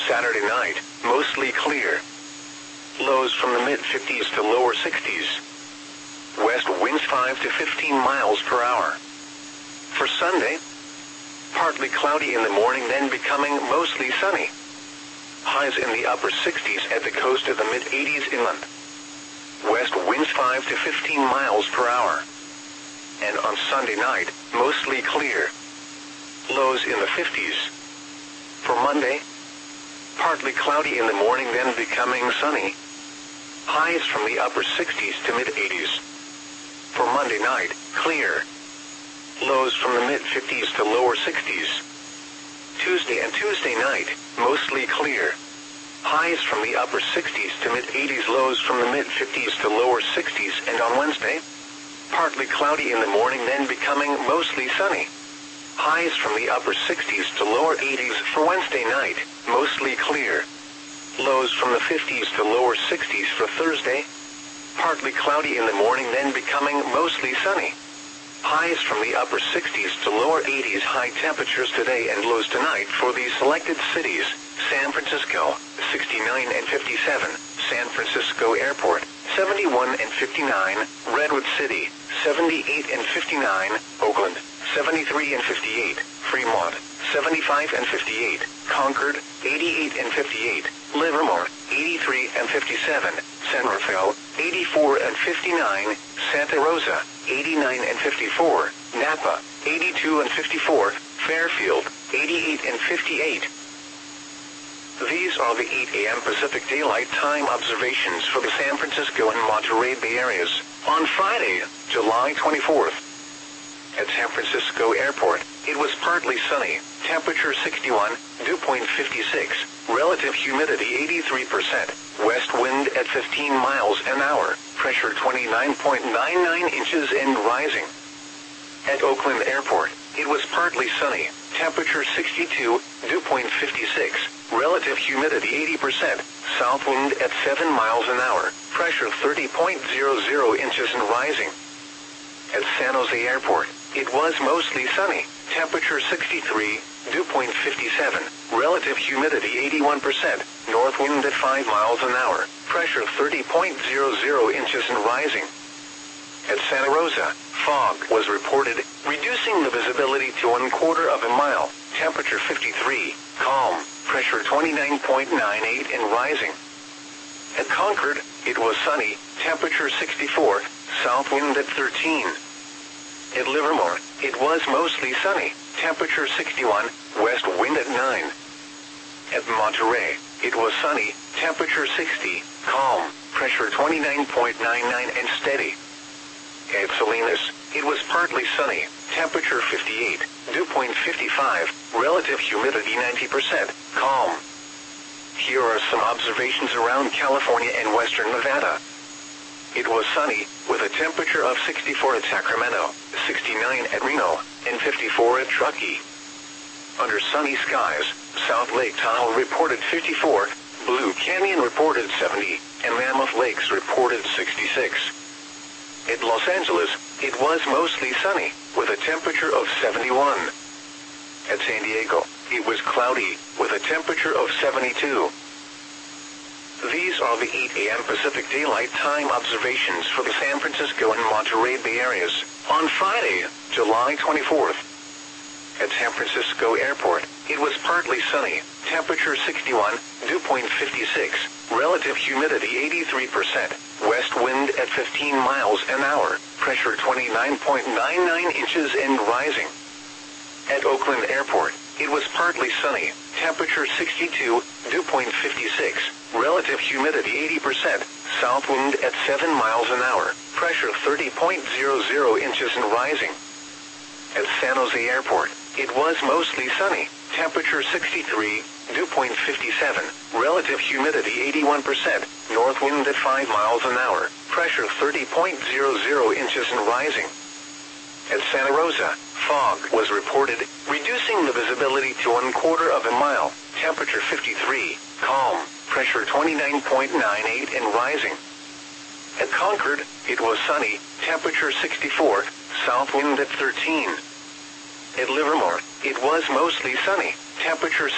Saturday night, mostly clear. Lows from the mid-50s to lower 60s. West winds 5 to 15 miles per hour. For Sunday, partly cloudy in the morning, then becoming mostly sunny. Highs in the upper 60s at the coast of the mid-80s inland. West winds 5 to 15 miles per hour. And on Sunday night, mostly clear. Lows in the 50s. For Monday, partly cloudy in the morning, then becoming sunny. Highs from the upper 60s to mid-80s. For Monday night, clear. Lows from the mid-50s to lower 60s. Tuesday and Tuesday night, mostly clear. Highs from the upper 60s to mid-80s, lows from the mid-50s to lower 60s, and on Wednesday, partly cloudy in the morning, then becoming mostly sunny. Highs from the upper 60s to lower 80s. For Wednesday night, mostly clear. Lows from the 50s to lower 60s. For Thursday, partly cloudy in the morning, then becoming mostly sunny. Highs from the upper 60s to lower 80s. High temperatures today and lows tonight for these selected cities: San Francisco, 69 and 57, San Francisco Airport, 71 and 59, Redwood City, 78 and 59, Oakland, 73 and 58, Fremont, 75 and 58, Concord, 88 and 58, Livermore, 83 and 57, San Rafael, 84 and 59, Santa Rosa, 89 and 54, Napa, 82 and 54, Fairfield, 88 and 58. These are the 8 a.m. Pacific Daylight Time observations for the San Francisco and Monterey Bay areas on Friday, July 24th. At San Francisco Airport, it was partly sunny, temperature 61, dew point 56, relative humidity 83%, west wind at 15 miles an hour, pressure 29.99 inches and rising. At Oakland Airport, it was partly sunny, temperature 62, dew point 56, relative humidity 80%, south wind at 7 miles an hour, pressure 30.00 inches and rising. At San Jose Airport, it was mostly sunny, temperature 63, dew point 57, relative humidity 81%, north wind at 5 miles an hour, pressure 30.00 inches and rising. At Santa Rosa, fog was reported, reducing the visibility to 1/4 of a mile, temperature 53, calm, pressure 29.98 and rising. At Concord, it was sunny, temperature 64, south wind at 13. At Livermore, it was mostly sunny, temperature 61, west wind at 9. At Monterey, it was sunny, temperature 60, calm, pressure 29.99 and steady. At Salinas, it was partly sunny, temperature 58, dew point 55, relative humidity 90%, calm. Here are some observations around California and western Nevada. It was sunny, with a temperature of 64 at Sacramento, 69 at Reno, and 54 at Truckee. Under sunny skies, South Lake Tahoe reported 54, Blue Canyon reported 70, and Mammoth Lakes reported 66. At Los Angeles, it was mostly sunny, with a temperature of 71. At San Diego, it was cloudy, with a temperature of 72. These are the 8 a.m. Pacific Daylight Time observations for the San Francisco and Monterey Bay areas on Friday, July 24th. At San Francisco Airport, it was partly sunny, temperature 61, dew point 56, relative humidity 83%, west wind at 15 miles an hour, pressure 29.99 inches and rising. At Oakland Airport, it was partly sunny, temperature 62, dew point 56, relative humidity 80%, south wind at 7 miles an hour, pressure 30.00 inches and rising. At San Jose Airport, it was mostly sunny, temperature 63, dew point 57, relative humidity 81%, north wind at 5 miles an hour, pressure 30.00 inches and rising. At Santa Rosa, fog was reported, reducing the visibility to 1/4 of a mile, temperature 53, calm, pressure 29.98 and rising. At Concord, it was sunny, temperature 64, south wind at 13. At Livermore, it was mostly sunny, temperature